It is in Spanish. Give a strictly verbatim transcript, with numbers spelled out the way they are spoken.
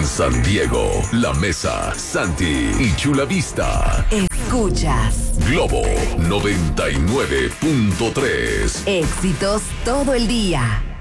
En San Diego, La Mesa, Santi y Chula Vista. Escuchas Globo noventa y nueve punto tres. Éxitos todo el día.